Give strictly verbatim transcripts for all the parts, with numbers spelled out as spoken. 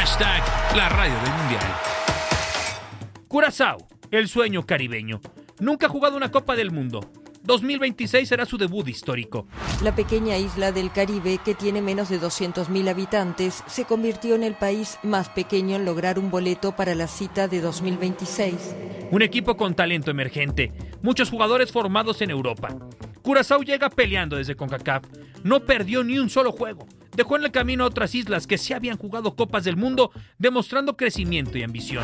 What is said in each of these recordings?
Hashtag la radio del mundial. Curazao, el sueño caribeño. Nunca ha jugado una Copa del Mundo. dos mil veintiséis será su debut histórico. La pequeña isla del Caribe, que tiene menos de doscientos mil habitantes, se convirtió en el país más pequeño en lograr un boleto para la cita de dos mil veintiséis. Un equipo con talento emergente, muchos jugadores formados en Europa. Curazao llega peleando desde CONCACAF. No perdió ni un solo juego. Dejó en el camino a otras islas que sí habían jugado Copas del Mundo, demostrando crecimiento y ambición.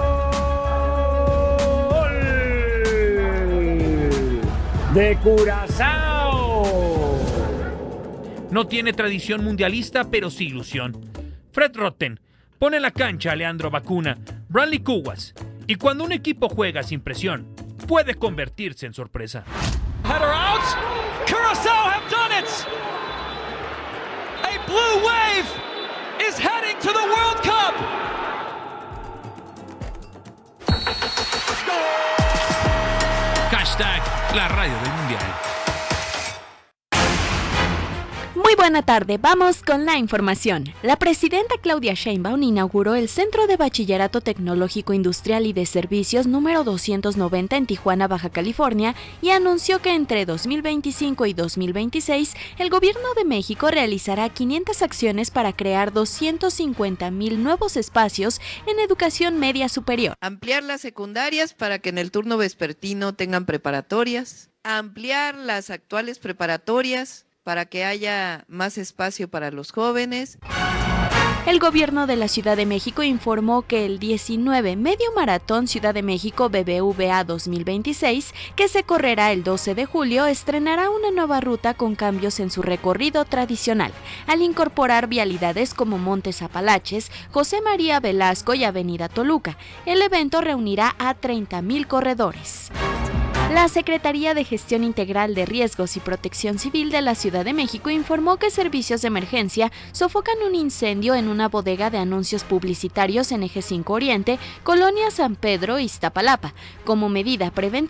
¡De Curazao! No tiene tradición mundialista, pero sí ilusión. Fred Rotten pone en la cancha a Leandro Bacuna, Bradley Cuguas, y cuando un equipo juega sin presión, puede convertirse en sorpresa. Header out. Curaçao have done it. A blue wave is heading to the World Cup. Hashtag la radio del mundial. Muy buena tarde, vamos con la información. La presidenta Claudia Sheinbaum inauguró el Centro de Bachillerato Tecnológico Industrial y de Servicios número doscientos noventa en Tijuana, Baja California, y anunció que entre dos mil veinticinco y dos mil veintiséis el Gobierno de México realizará quinientas acciones para crear doscientos cincuenta mil nuevos espacios en educación media superior. Ampliar las secundarias para que en el turno vespertino tengan preparatorias, ampliar las actuales preparatorias para que haya más espacio para los jóvenes. El gobierno de la Ciudad de México informó que el diecinueve Medio Maratón Ciudad de México B B V A dos mil veintiséis, que se correrá el doce de julio, estrenará una nueva ruta con cambios en su recorrido tradicional, al incorporar vialidades como Montes Apalaches, José María Velasco y Avenida Toluca. El evento reunirá a treinta mil corredores. La Secretaría de Gestión Integral de Riesgos y Protección Civil de la Ciudad de México informó que servicios de emergencia sofocan un incendio en una bodega de anuncios publicitarios en Eje cinco Oriente, Colonia San Pedro, Iztapalapa. Como medida preventiva,